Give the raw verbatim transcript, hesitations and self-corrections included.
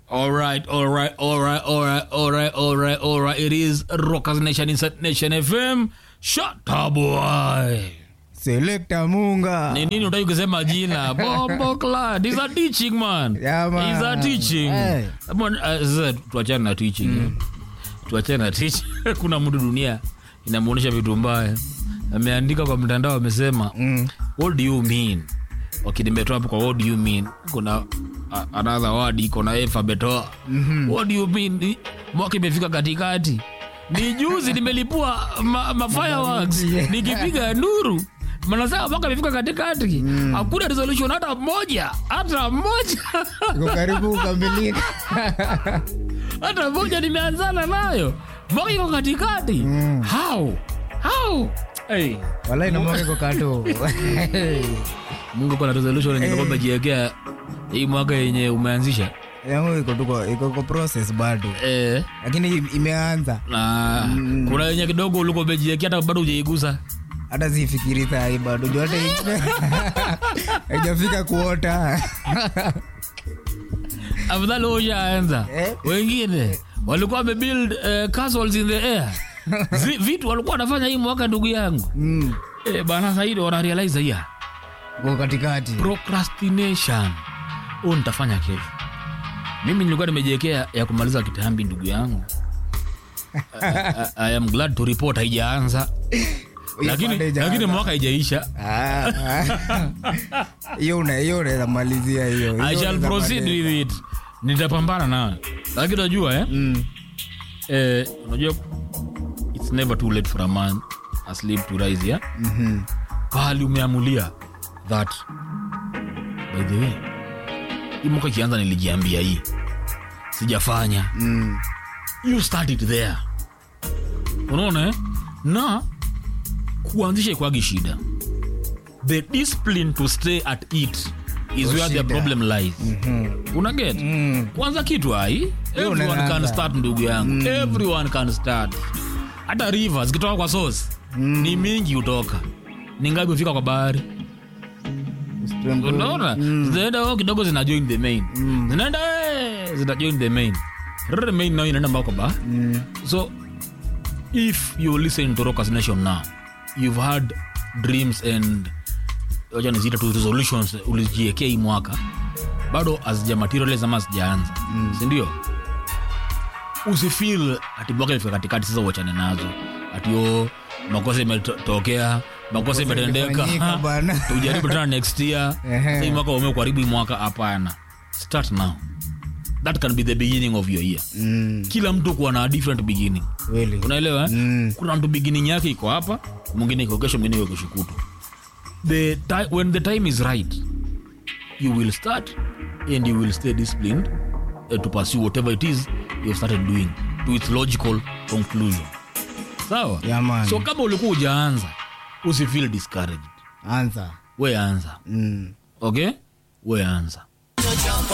All right, all right, all right, all right, all right, all right, all right. It is Rockers Nation Inside Nation F M. Shut up, boy. Selector Munga. Ni nini unataka kusema jina? Bombo Clan. This is a teaching, man. Yeah, man. It's a teaching. Hey. Man, uh, tuachane na teaching. Mm. Tuachane na teaching. Kuna mtu dunia inamuonesha vitu mbaya. Ameandika kwa mtandao amesema, mm. What do you mean? Okay, nimetoa hapo kwa what do you mean? Kuna uh, another word iko na alphabet. Mm-hmm. What do you mean? Mwaka imefika katikati. Ni juzi nimelipua ma, ma fireworks. Nikipiga nuru. Manasema mwaka imefika katikati. Mm. Hakuna resolution hata moja. Hata moja. Iko karibu kukamilika. Hata moja nimeanzana nayo. Mwaka iko katikati. Mm. How? How? Hey. Walai na mwaka iko kato. Mungu kuna resolution yenye hey. Kwamba jiwekea hii mwaka yenye umeanzisha. Yangu iko tuko iko kwa process bado. Eh. Lakini imeanza. Na mm. Kuna yenye kidogo uliko umejiwekea hata bado hujaigusa. Hata sifikiri tai bado. Ndio hata haijafika kuota. Afadhali hujaanza. Eh? Wengine walikuwa wamebuild uh, castles in the air. Z- vitu walikuwa wanafanya hii mwaka ndugu yangu. Mm. Eh bana sasa hivi wana realize haya. Kwa katikati. Procrastination. Oh, nitafanya kesho. Mimi nilikuwa nimejiwekea ya kumaliza kitambi ndugu yangu. I, I, I am glad to report haijaanza. Lakini lakini mwaka haijaisha. Hiyo una hiyo unaweza malizia hiyo. I shall proceed with it. Nitapambana nayo. Lakini unajua eh? Mm. Eh, unajua it's never too late for a man asleep to rise, yeah? Mhm. Pali umeamulia that by the way hii mwaka kianza nilijiambia hii sijafanya. Mm. You start it there. Unaona eh? Na kuanzisha kwa gishida. The discipline to stay at it is where the problem lies. Mm-hmm. Una get? Mm. Kwanza kitu hai everyone can start ndugu yangu. Mm. Everyone can start. Hata rivers kitoka kwa source mm. ni mingi utoka. Ni ngapi ufika kwa bahari? Unaona? Mm. Zinaenda kidogo zina join the main. Mm. Zinaenda zina join the main. The main now inaenda mbako ba. Mm. So if you listen to Rockers Nation now, you've had dreams and wacha nizita to resolutions ulijiwekea hii mwaka. Bado hazija materialize ama hazijaanza. Mm. Si ndio? Usifeel ati mwaka ifika katikati sasa uachane nazo. Ati yo makosa imetokea, makosa imetendeka. Tujaribu tena next year. Sasa mwaka umekuharibu mwaka hapana. Start now. That can be the beginning of your year. Mm. Kila mtu kwa na different beginning. Really? Unaelewa eh? Mm. Kuna mtu beginning yake iko hapa, mwingine iko kesho, mwingine iko kesho kutu. The time when the time is right, you will start and you will stay disciplined uh, to pursue whatever it is you started doing to its logical conclusion. Sawa? Yeah, man. So kama ulikuwa hujaanza, usifeel discouraged. Anza. We anza. Mm. Okay? We anza.